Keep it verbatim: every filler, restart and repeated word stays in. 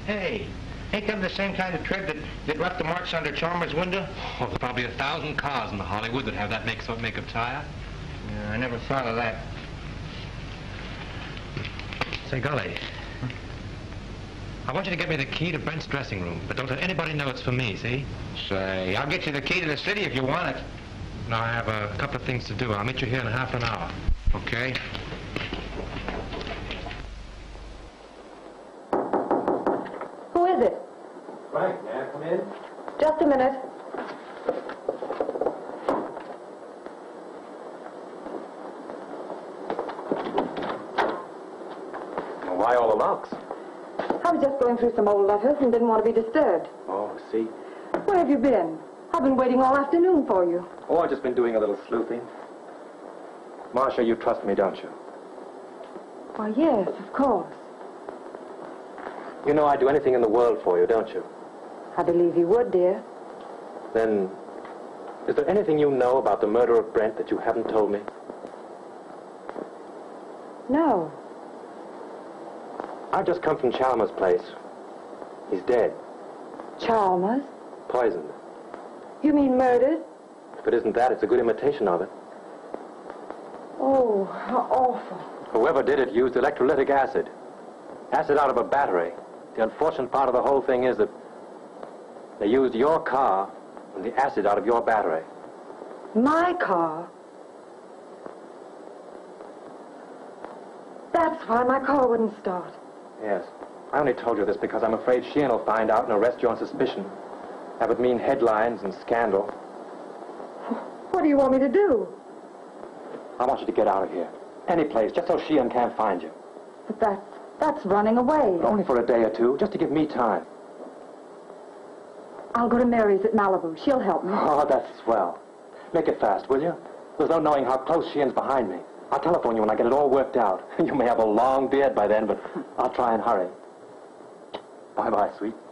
Hey, ain't them the same kind of tread that, that left the marks under Chalmers' window? Oh, there's probably a thousand cars in Hollywood that have that make sort make of tire. Yeah, I never thought of that. Say, Golly, I want you to get me the key to Brent's dressing room, but don't let anybody know it's for me, see? Say, I'll get you the key to the city if you want it. Now, I have a couple of things to do. I'll meet you here in half an hour. Okay. Who is it? Frank, may I come in? Just a minute. Well, why all the locks? I was just going through some old letters and didn't want to be disturbed. Oh, see. Where have you been? I've been waiting all afternoon for you. Oh, I've just been doing a little sleuthing. Marcia, you trust me, don't you? Why, yes, of course. You know I'd do anything in the world for you, don't you? I believe you would, dear. Then, is there anything you know about the murder of Brent that you haven't told me? No. I've just come from Chalmers' place. He's dead. Chalmers? Poisoned. You mean murdered? If it isn't that, it's a good imitation of it. Oh, how awful. Whoever did it used electrolytic acid. Acid out of a battery. The unfortunate part of the whole thing is that they used your car and the acid out of your battery. My car? That's why my car wouldn't start. Yes. I only told you this because I'm afraid Sheehan will find out and arrest you on suspicion. That would mean headlines and scandal. What do you want me to do? I want you to get out of here. Any place, just so Sheehan can't find you. But that's, that's running away. But only for a day or two, just to give me time. I'll go to Mary's at Malibu. She'll help me. Oh, that's swell. Make it fast, will you? There's no knowing how close Sheehan's behind me. I'll telephone you when I get it all worked out. You may have a long beard by then, but I'll try and hurry. Bye-bye, sweet.